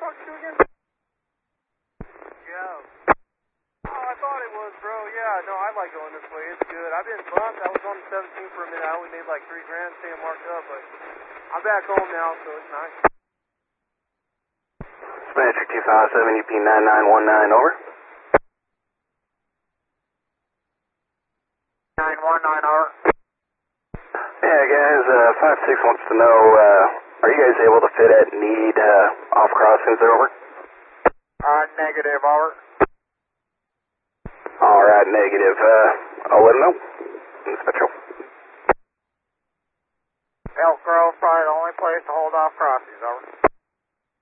talking to again? Yeah. Oh, I thought it was, bro. Yeah, no, I like going this way. It's good. I've been bumped. I was on the 17 for a minute. I only made like $3 grand staying marked up, but I'm back home now, so it's nice. Metric 257, UP 9919, over. 919, over. Yeah, guys, 56 wants to know, are you guys able to fit at need off crossings, over? Negative, over. Alright, negative. I'll let him know. This Metro. Elk Grove, probably the only place to hold off crossings, over.